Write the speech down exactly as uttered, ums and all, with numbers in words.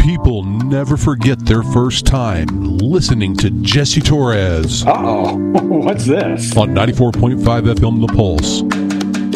People never forget their first time listening to Jesse Torres. Uh-oh. What's this? On ninety-four point five F M The Pulse.